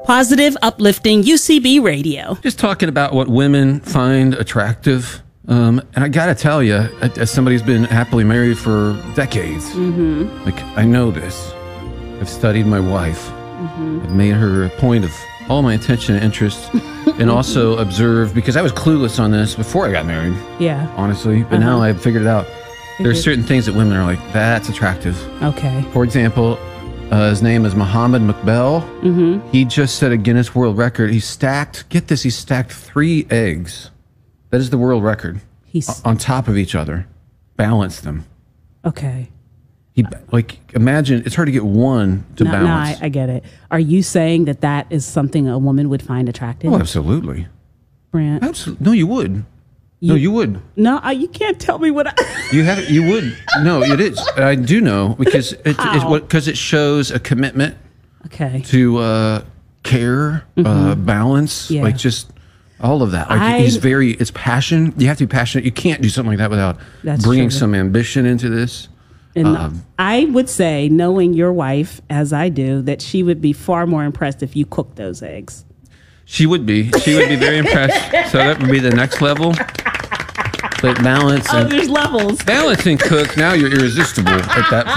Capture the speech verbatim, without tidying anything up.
Positive, uplifting U C B radio. Just talking about what women find attractive. Um, and I gotta tell you, as somebody who's been happily married for decades, mm-hmm. like I know this. I've studied my wife. Mm-hmm. I've made her a point of all my attention and interest, and also observe, because I was clueless on this before I got married. Yeah. Honestly, but uh-huh. now I've figured it out. There's certain things that women are like, that's attractive. Okay. For example, uh, his name is Mohammed McBell. Mm-hmm. He just set a Guinness World Record. He stacked, get this, he stacked three eggs. That is the world record. He's on top of each other, balanced them. Okay. He like imagine it's hard to get one to no, balance. No, I, I get it. Are you saying that that is something a woman would find attractive? Oh, absolutely. Brent, absolutely. No, you would. You, no, you would. No, I, you can't tell me what I. You have. You would. No, it is. I do know because it, it's what because it shows a commitment. Okay. To uh, care, mm-hmm. uh, balance, yeah. like just. All of that. Like I, he's very, it's passion. You have to be passionate. You can't do something like that without bringing true. some ambition into this. And um, I would say, knowing your wife as I do, that she would be far more impressed if you cooked those eggs. She would be. She would be very impressed. So that would be the next level. But balance. Oh, and, there's levels. Balance and cook. Now you're irresistible at that point.